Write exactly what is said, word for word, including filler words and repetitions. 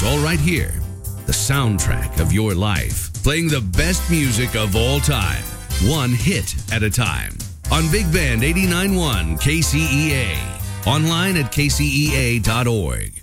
It's all right here. The soundtrack of your life. Playing the best music of all time. One hit at a time. On Big Band eighty-nine point one K C E A. Online at K C E A dot org.